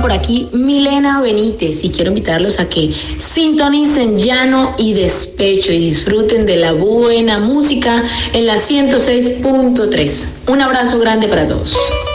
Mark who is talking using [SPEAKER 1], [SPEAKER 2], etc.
[SPEAKER 1] por aquí Milena Benítez y quiero invitarlos a que sintonicen Llano y Despecho y disfruten de la buena música en la 106.3. Un abrazo grande para todos.